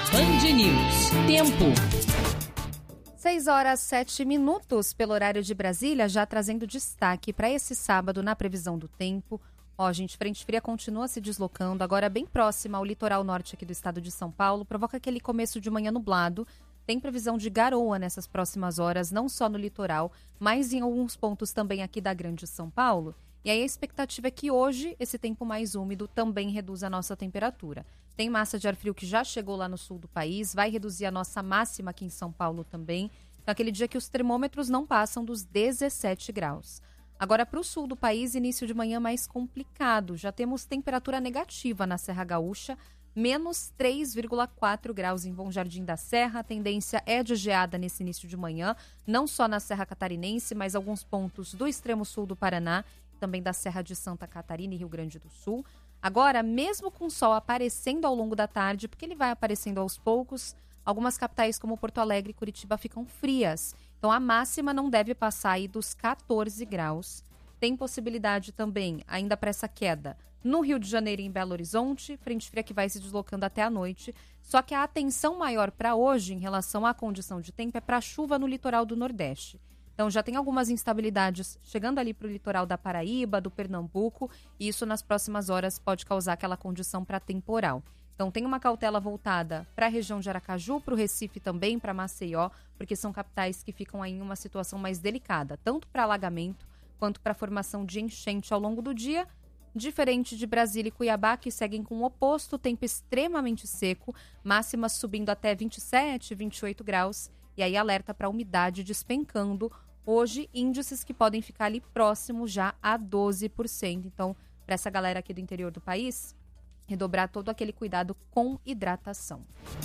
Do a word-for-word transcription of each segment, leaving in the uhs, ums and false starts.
Band News. Tempo. seis horas sete minutos pelo horário de Brasília, já trazendo destaque para esse sábado na previsão do tempo. Ó, gente, frente fria continua se deslocando, agora bem próxima ao litoral norte aqui do estado de São Paulo, provoca aquele começo de manhã nublado. Tem previsão de garoa nessas próximas horas, não só no litoral, mas em alguns pontos também aqui da Grande São Paulo. E aí a expectativa é que hoje esse tempo mais úmido também reduza a nossa temperatura. Tem massa de ar frio que já chegou lá no sul do país, vai reduzir a nossa máxima aqui em São Paulo também. Então, aquele dia que os termômetros não passam dos dezessete graus. Agora, para o sul do país, início de manhã mais complicado. Já temos temperatura negativa na Serra Gaúcha, menos três vírgula quatro graus em Bom Jardim da Serra. A tendência é de geada nesse início de manhã, não só na Serra Catarinense, mas alguns pontos do extremo sul do Paraná, também da Serra de Santa Catarina e Rio Grande do Sul. Agora, mesmo com o sol aparecendo ao longo da tarde, porque ele vai aparecendo aos poucos, algumas capitais como Porto Alegre e Curitiba ficam frias. Então, a máxima não deve passar aí dos quatorze graus. Tem possibilidade também, ainda para essa queda, no Rio de Janeiro e em Belo Horizonte, frente fria que vai se deslocando até a noite. Só que a atenção maior para hoje, em relação à condição de tempo, é para a chuva no litoral do Nordeste. Então, já tem algumas instabilidades chegando ali para o litoral da Paraíba, do Pernambuco, e isso nas próximas horas pode causar aquela condição para temporal. Então, tem uma cautela voltada para a região de Aracaju, para o Recife também, para Maceió, porque são capitais que ficam aí em uma situação mais delicada, tanto para alagamento quanto para a formação de enchente ao longo do dia. Diferente de Brasília e Cuiabá, que seguem com o oposto, tempo extremamente seco, máximas subindo até vinte e sete, vinte e oito graus, e aí alerta para a umidade despencando. Hoje, índices que podem ficar ali próximos já a doze por cento. Então, para essa galera aqui do interior do país, redobrar todo aquele cuidado com hidratação.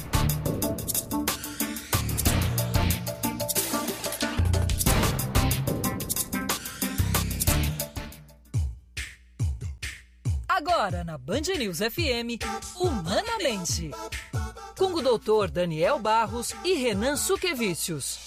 Agora na Band News F M, Humanamente, com o doutor Daniel Barros e Renan Suquevicius.